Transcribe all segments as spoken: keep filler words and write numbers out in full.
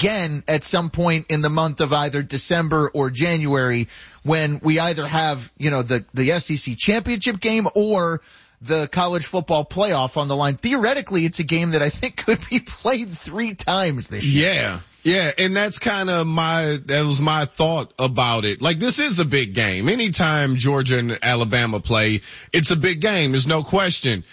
again at some point in the month of either December or January when we either have, you know, the, the S E C championship game or the college football playoff on the line. Theoretically, it's a game that I think could be played three times this year. Yeah. Yeah, and that's kind of my, that was my thought about it. Like, this is a big game. Anytime Georgia and Alabama play, it's a big game. There's no question.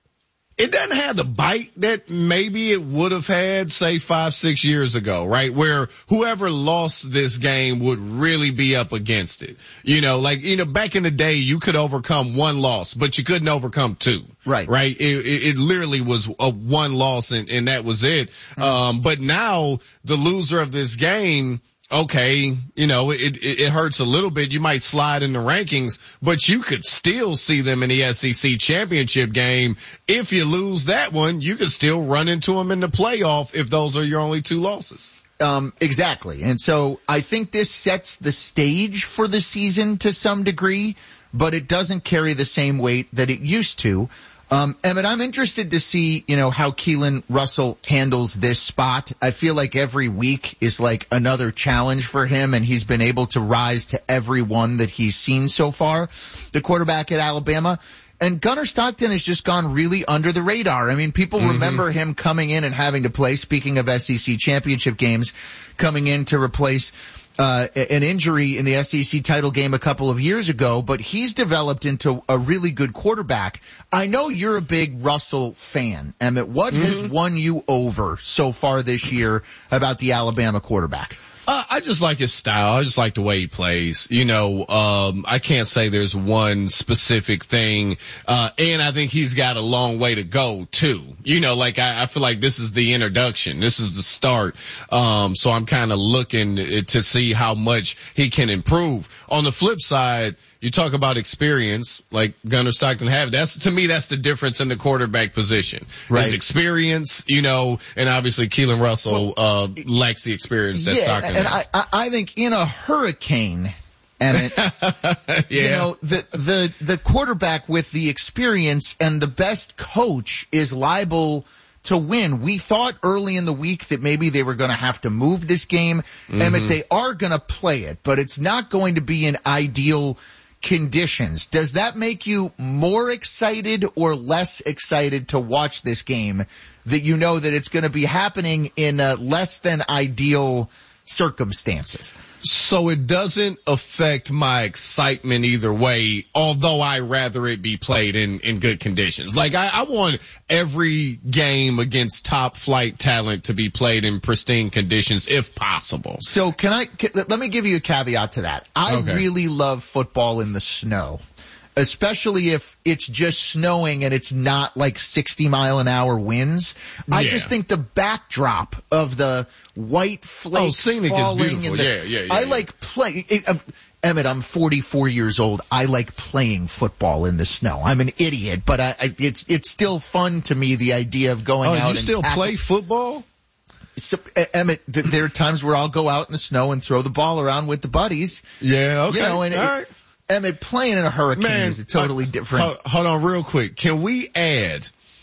It doesn't have the bite that maybe it would have had, say, five, six years ago, right? Where whoever lost this game would really be up against it. You know, like, you know, back in the day, you could overcome one loss, but you couldn't overcome two. Right. Right? It, it, it literally was a one loss and, and that was it. Mm-hmm. Um, but now the loser of this game, okay, you know, it, it, it hurts a little bit. You might slide in the rankings, but you could still see them in the S E C championship game. If you lose that one, you could still run into them in the playoff if those are your only two losses. Um, exactly. And so I think this sets the stage for the season to some degree, but it doesn't carry the same weight that it used to. Um, Emmett, I'm interested to see, you know, how Keelan Russell handles this spot. I feel like every week is like another challenge for him, and he's been able to rise to every one that he's seen so far, the quarterback at Alabama. And Gunnar Stockton has just gone really under the radar. I mean, people mm-hmm. remember him coming in and having to play, speaking of S E C championship games, coming in to replace Uh, an injury in the S E C title game a couple of years ago, but he's developed into a really good quarterback. I know you're a big Russell fan, Emmett. What mm-hmm. has won you over so far this year about the Alabama quarterback? Uh, I just like his style. I just like the way he plays. You know, um, I can't say there's one specific thing. Uh, and I think he's got a long way to go too. You know, like I, I feel like this is the introduction. This is the start. Um, so I'm kind of looking to see how much he can improve. On the flip side, you talk about experience, like Gunnar Stockton have. That's, to me, that's the difference in the quarterback position. Right. His experience, you know, and obviously Keelan Russell, uh, lacks the experience that yeah, Stockton and has. I, I think in a hurricane, Emmett, yeah. you know, the, the, the quarterback with the experience and the best coach is liable to win. We thought early in the week that maybe they were going to have to move this game. Mm-hmm. Emmett, they are going to play it, but it's not going to be an ideal conditions. Does that make you more excited or less excited to watch this game, that you know that it's going to be happening in uh, less than ideal circumstances? So it doesn't affect my excitement either way, although I rather it be played in, in good conditions. Like I, I want every game against top flight talent to be played in pristine conditions if possible. So can I, can, let me give you a caveat to that. I okay. really love football in the snow, especially if it's just snowing and it's not like sixty mile an hour winds. Yeah. I just think the backdrop of the white flakes oh, scenic falling is beautiful. The, yeah, yeah, yeah. I yeah. like playing. Um, Emmett, I'm forty-four years old. I like playing football in the snow. I'm an idiot, but I, I, it's it's still fun to me, the idea of going oh, out. You and still tackle. play football? So, Emmett, there are times where I'll go out in the snow and throw the ball around with the buddies. Yeah, okay. You know, and all it, right. Emmett, playing in a hurricane Man, is a totally uh, different. Hold, hold on real quick. Can we add,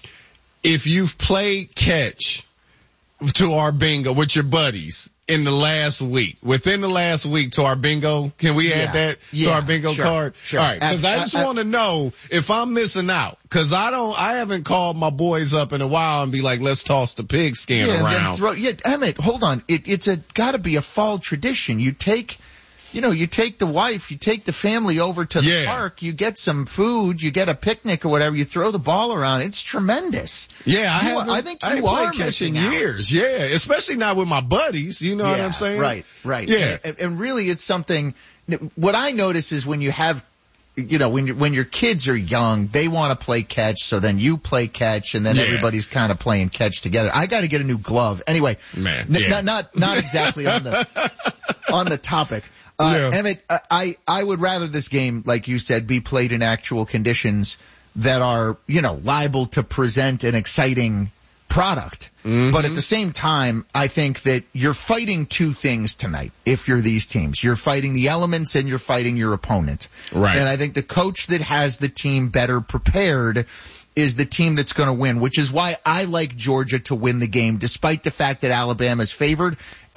if you've played catch to our bingo with your buddies in the last week, within the last week to our bingo, can we add yeah. that yeah, to our bingo sure, card? Sure. All right, because I just want to know if I'm missing out, because I don't, I haven't called my boys up in a while and be like, let's toss the pigskin yeah, around. Throw, yeah, Emmett, hold on. It, it's a got to be a fall tradition. You take. You know, you take the wife, you take the family over to the yeah. park, you get some food, you get a picnic or whatever, you throw the ball around. It's tremendous. Yeah, I, you, haven't, I think you I ain't are played catch in missing out. years. Yeah, especially not with my buddies. You know yeah, what I'm saying? Right, right. Yeah. And, and really it's something, what I notice is when you have, you know, when you when your kids are young, they want to play catch, so then you play catch, and then yeah. everybody's kind of playing catch together. I got to get a new glove. Anyway, Man, n- yeah. not, not, not exactly on the, on the topic. Uh, yeah. Emmett, I, I would rather this game, like you said, be played in actual conditions that are, you know, liable to present an exciting product. Mm-hmm. But at the same time, I think that you're fighting two things tonight if you're these teams. You're fighting the elements and you're fighting your opponent. Right. And I think the coach that has the team better prepared is the team that's going to win, which is why I like Georgia to win the game, despite the fact that Alabama is favored.